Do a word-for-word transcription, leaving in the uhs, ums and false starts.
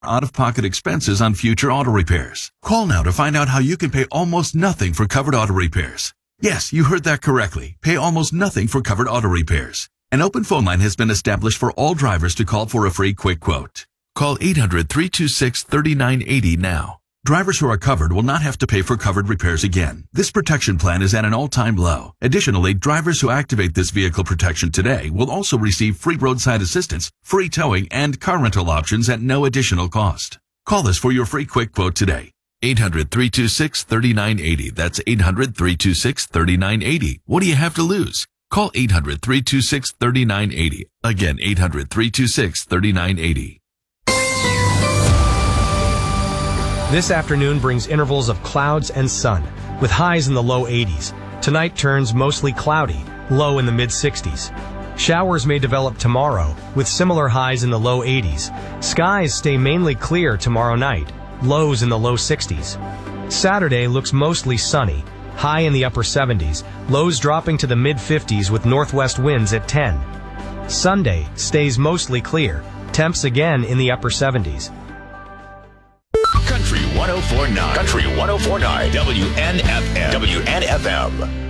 out-of-pocket expenses on future auto repairs. Call now to find out how you can pay almost nothing for covered auto repairs. Yes, you heard that correctly. Pay almost nothing for covered auto repairs. An open phone line has been established for all drivers to call for a free quick quote. Call eight hundred, three two six, three nine eight zero now. Drivers who are covered will not have to pay for covered repairs again. This protection plan is at an all-time low. Additionally, drivers who activate this vehicle protection today will also receive free roadside assistance, free towing, and car rental options at no additional cost. Call us for your free quick quote today. eight hundred, three two six, three nine eight zero. That's eight hundred, three two six, three nine eight zero. What do you have to lose? Call eight hundred, three two six, three nine eight zero. Again, eight hundred, three two six, three nine eight zero. This afternoon brings intervals of clouds and sun, with highs in the low eighties. Tonight turns mostly cloudy, low in the mid sixties. Showers may develop tomorrow, with similar highs in the low eighties. Skies stay mainly clear tomorrow night, lows in the low sixties. Saturday looks mostly sunny, high in the upper seventies, lows dropping to the mid fifties with northwest winds at ten. Sunday stays mostly clear, temps again in the upper seventies. Country one oh four point nine. Country one oh four point nine. W N F M. W N F M.